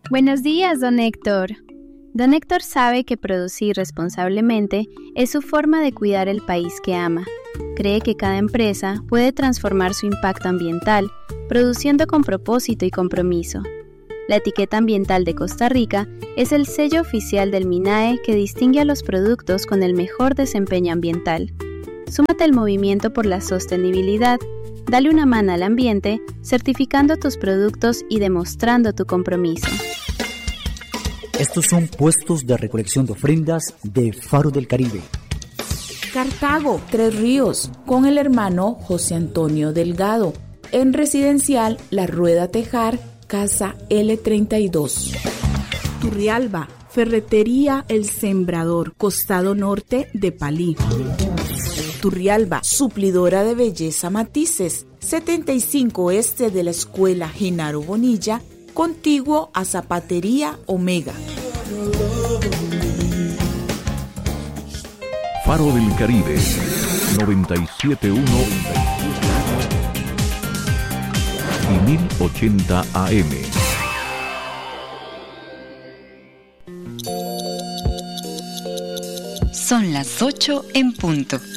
Buenos días, don Héctor. Don Héctor sabe que producir responsablemente es su forma de cuidar el país que ama. Cree que cada empresa puede transformar su impacto ambiental, produciendo con propósito y compromiso. La etiqueta ambiental de Costa Rica es el sello oficial del MINAE que distingue a los productos con el mejor desempeño ambiental. Súmate al movimiento por la sostenibilidad, dale una mano al ambiente, certificando tus productos y demostrando tu compromiso. Estos son puestos de recolección de ofrendas de Faro del Caribe. Cartago, Tres Ríos, con el hermano José Antonio Delgado. En residencial La Rueda Tejar, casa L32. Turrialba, Ferretería El Sembrador, costado norte de Palí. Turrialba, suplidora de belleza Matices, 75 este de la Escuela Genaro Bonilla, contiguo a Zapatería Omega. Faro del Caribe, 97.1 y 1080 AM. Son las 8 en punto.